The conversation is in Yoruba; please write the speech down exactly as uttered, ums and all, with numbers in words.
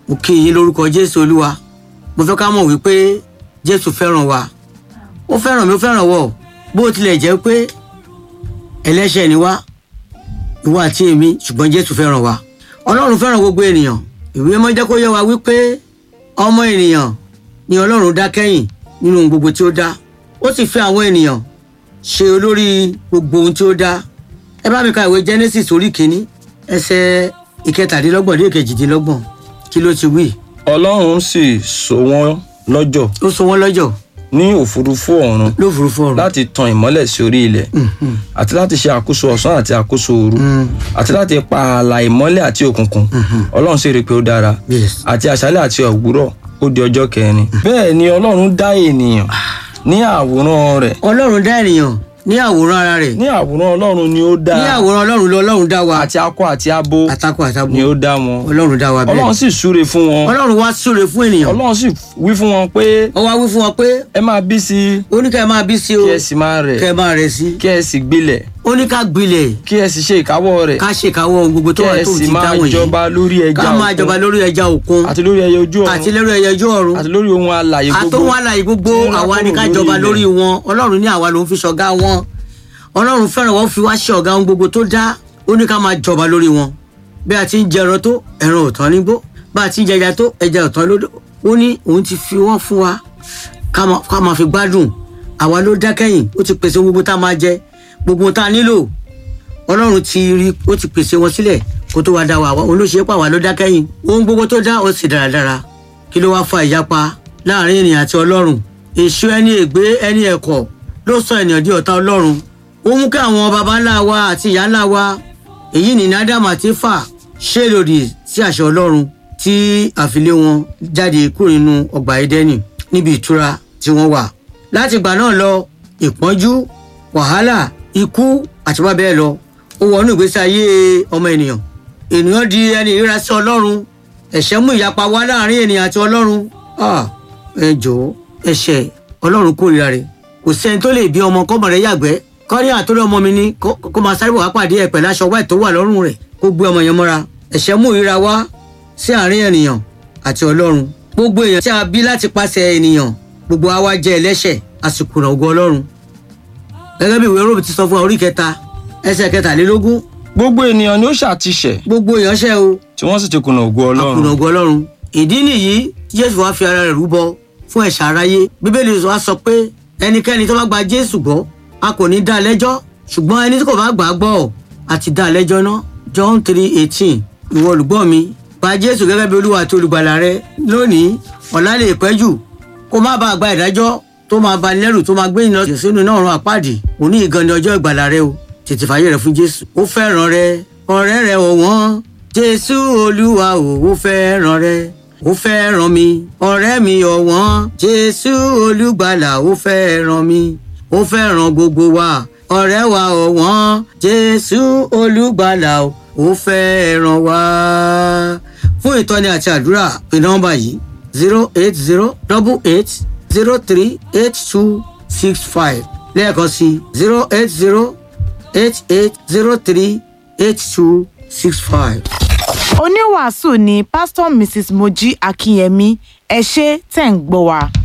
mo kí yín lórúkọ Jésù Olúwa. Mo fẹ́ ká mọ̀ wípé Jésù fẹ́ràn wa. Ó fẹ́ràn mi, ó fẹ́ràn wọ. Bó tilẹ̀ jẹ́ pé ẹlẹ́ṣẹ̀ ni wá, ìwọ àti èmi, ṣùgbọ́n Jésù fẹ́ràn wa. Ọlọ́run fẹ́ràn gbogbo ènìyàn. Ìwé mímọ́ jẹ́ kó yé wa wípé ọmọ ènìyàn ni Ọlọ́run dá kẹ́yìn nínú ohun gbogbo tí ó dá. Ó sì fẹ́ àwọn ènìyàn ṣe olórí gbogbo ohun tí ó dá. Ẹ bá mi ka ìwé Genesis orí kìíní ẹsẹ̀ ìkẹtàdínlọ́gbọ̀n dé ìkejìdínlọ́gbọ̀n. Kí ló ti wí? Ọlọ́run sì so wọ́n lọ́jọ̀. Ó so wọ́n lọ́jọ̀ ní òfurufú ọ̀run lófurufú ọ̀run láti tan ìmọ́lẹ̀ sí orí ilẹ̀ àti láti ṣe àkóso ọ̀sán àti àkóso òru àti láti pa ààlà ìmọ́lẹ̀ àti òkùnkùn. Ọlọ́run sì rí pé ó dára. Yes. Àti àṣálẹ́ àti òwúrọ̀ ó di ọjọ́ kẹrin. Bẹ́ẹ̀ ni Ọlọ́run dá ènìyàn ní àwòrán rẹ̀. Ọlọ́run dá ènìyàn ní àwòrán ara rẹ̀. Ní àwòrán Ọlọ́run ni ó dá. Ní àwòrán Ọlọ́run lọ Ọlọ́run dá wa. Àti akọ àti abo Àtakọ àtabo ni ó dá wọn. Ọlọ́run dá wa bẹ́ẹ̀. Ọlọ́run sì súre fún wọn. Ọlọ́run wá súre fún ènìyàn. Ọlọ́run sì wí fún wọn pé Ó wá wí fún wọn pé ẹ máa bí sí i, ó ní ká ẹ máa bí sí o, kí ẹ sì máa rẹ̀, kẹ́ ẹ máa rẹ̀ sí. kí ẹ sì gbilẹ̀, Ó ní ká gbilẹ̀, kí ẹ sì ṣe ìkáwọ́ rẹ̀, ká ṣèkáwọ́ ohun gbogbo tó kí wà ẹ tó sì ti máa dáhùn yìí. jọba lórí ẹja Ká máa òkun jọba lórí ẹja òkun àti lórí ẹyẹ ojú ọ̀run àti lórí ẹyẹ ojú ọ̀run àti lórí ohun alààyè gbogbo. àtòhun alààyè gbogbo. tí ń Àwa ni ká rákòrò jọba lórí ilẹ̀. wọn. Ọlọ́run ní àwa ló ń fi ṣọ̀gá wọn. Ọlọ́run fẹ́ràn wọn, fi wá ṣe ọ̀gá ohun gbogbo tó dá. Ó ní ká máa jọba lórí wọn. Bí a ti ń jẹ ẹran tó, ẹran ò tán nígbó. Bá a ti ń jẹ ẹja tó, ẹja ò tán lódò. Ó ní òun ti fi wọ́n fún wa ká máa- ká máa fi gbádùn. Àwa ló dá kẹ́yìn. Ó ti pèsè ohun gbogbo tá a máa jẹ, gbogbo ohun tá a nílò. Ọlọ́run ti rí, ó ti pèsè wọn sílẹ̀ kó tó wá dá wa. Òun ló ṣe é pà wá ló dá kẹ́yìn. Ohun gbogbo tó dá ó sì dáradára. Kí ló wá fa ìyapa láàrin ènìyàn àti Ọlọ́run? Èṣù ẹni ègbé ẹni ẹ̀kọ́ ló sọ ènìyàn di ọ̀tá Ọlọ́run. Ó mú kí àwọn baba ńlá wa àti ìyá ńlá wa, èyí ni Ádámù àti Éfà, ṣe lòdì sí àṣẹ Ọlọ́run tí àfilé wọn jáde kúrò nínú ọgbà Édẹ́nì níbi ìtura tí wọ́n wà. Láti ìgbà náà lọ, ìpọ́njú, wàhálà, ikú àti bá bẹ́ẹ̀ lọ ó wọnú ìgbésí ayé ọmọ ènìyàn. Ènìyàn di ẹni ìríra sí Ọlọ́run. Ẹ̀ṣẹ̀ mú ìyapa wá láàrin ènìyàn àti Ọlọ́run. Ah, ẹ jọ̀ọ́, ẹ̀ṣẹ̀ Ọlọ́run kórìíra rẹ̀. Kò sẹ́ni tó lè bí ọmọ kọ́mọ rẹ̀ yàgbẹ́. Kọ́rí àtọ́rẹ́ ọmọ mi ní kó kó máa sáré wá pàdé ẹ̀ pẹ̀lú aṣọ wáì tó wà lọ́rùn rẹ̀ kó gbé ọmọ yẹn mọ́ra. Ẹ̀ṣẹ̀ mú ìríra wá sí àárín ènìyàn àti Ọlọ́run. Gbogbo èèyàn tí a bí láti pàṣẹ ènìyàn, gbogbo wa wá jẹ́ ẹlẹ́ṣẹ̀, àsìkò ògo Ọlọ́run. Gẹ́gẹ́ bí ìwé Róòmù ti sọ fún wa orí kẹta ẹsẹ̀ kẹtàlélógún. Gbogbo ènìyàn ni ó ṣàtìṣẹ̀ Gbogbo èèyàn ṣẹ̀ o, tí wọ́n sì ti kùnà ògo àkùnà Ọlọ́run. ògo Ọlọ́run. Ìdí nìyí tí Jésù wá fi ara rẹ̀ rúbọ fún ẹ̀ṣẹ̀ aráyé. Bíbélì wa sọ pé ẹnikẹ́ni tó bá gba Jésù gbọ́, a kò ní dá a lẹ́jọ́, ṣùgbọ́n ẹni tí kò bá gbà á gbọ́, a ti dá a lẹ́jọ́ náà. John three eighteen. Ìwọ olùgbọ́ mi, gba Jésù gẹ́gẹ́ bí Olúwa àti olùgbàlà rẹ lónìí. Ọ̀la lè pẹ́ jù kó má bàa gba ìdájọ́ tó máa bani lẹ́rù tó máa gbé ìná sínú iná ọ̀run àpáàdì. Òní ìgan ni ọjọ́ ìgbàlà rẹ o. Tètè fàyè rẹ fún Jésù. Ó fẹ́ràn rẹ, ọ̀rẹ́ rẹ ọ̀wọ́n. Jésù Olúwa o, ó fẹ́ràn rẹ. Ó fẹ́ràn mi, ọ̀rẹ́ mi ọ̀wọ́n. Jésù olùgbàlà ó fẹ́ràn mi. Ó fẹ́ràn gbogbo wa, ọ̀rẹ́ wa ọ̀wọ́n. Jésù olùgbàlà ó fẹ́ràn wa. Fún ìtọ́ni àti àdúrà, pè nọ́mbà yìí zero eight zero double eight zero three eight two six five. Lẹ́ẹ̀kan sí zero eight zero eight eight zero three eight two six five. Oníwàásù ni Pastor Missus Mojí Akínyẹmí. Ẹ ṣé tẹ́ ń gbọ́ wa.